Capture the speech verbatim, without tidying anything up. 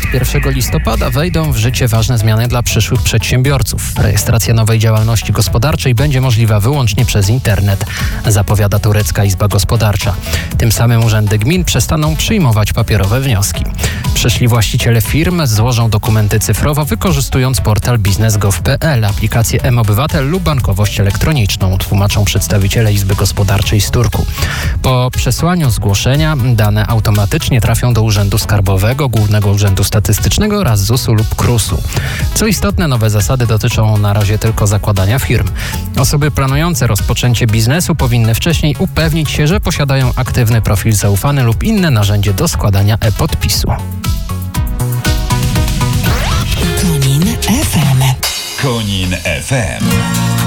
pierwszego listopada wejdą w życie ważne zmiany dla przyszłych przedsiębiorców. Rejestracja nowej działalności gospodarczej będzie możliwa wyłącznie przez internet, zapowiada turecka Izba Gospodarcza. Tym samym urzędy gmin przestaną przyjmować papierowe wnioski. Przyszli właściciele firm złożą dokumenty cyfrowo, wykorzystując portal biznes kropka gov kropka p l, aplikację M-Obywatel lub bankowość elektroniczną, tłumaczą przedstawiciele Izby Gospodarczej z Turku. Po przesłaniu zgłoszenia dane automatycznie trafią do Urzędu Skarbowego, Głównego Urzędu Statystycznego oraz zusu lub krusu. Co istotne, nowe zasady dotyczą na razie tylko zakładania firm. Osoby planujące rozpoczęcie biznesu powinny wcześniej upewnić się, że posiadają aktywny profil zaufany lub inne narzędzie do składania e-podpisu. Konin F M. Konin F M.